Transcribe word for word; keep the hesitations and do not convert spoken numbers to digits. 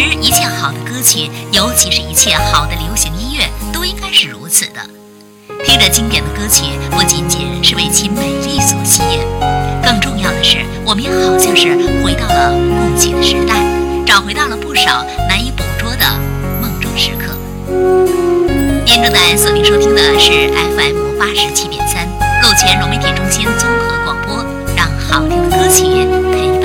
一切好的歌曲，尤其是一切好的流行音乐，都应该是如此的。听着经典的歌曲，不仅仅是为其美丽所吸引，更重要的是，我们也好像是回到了过去的时代，找回到了不少难以捕捉的梦中时刻。您正在锁定收听的是 F M 八十七点三，购钱融媒体中心综合广播，让好听的歌曲陪